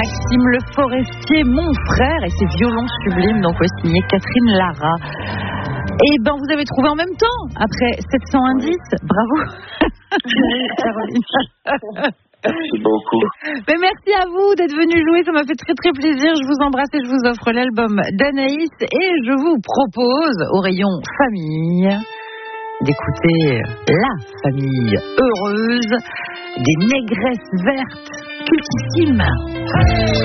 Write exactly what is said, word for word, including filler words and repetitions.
Maxime Le Forestier, mon frère, et ses violons sublimes, donc ouais, signé Catherine Lara. Et ben vous avez trouvé en même temps, après sept cents indices, bravo. Caroline. Merci beaucoup. Mais merci à vous d'être venu jouer, ça m'a fait très très plaisir. Je vous embrasse et je vous offre l'album d'Anaïs et je vous propose au rayon famille d'écouter La Famille Heureuse des Négresses Vertes cultissimes.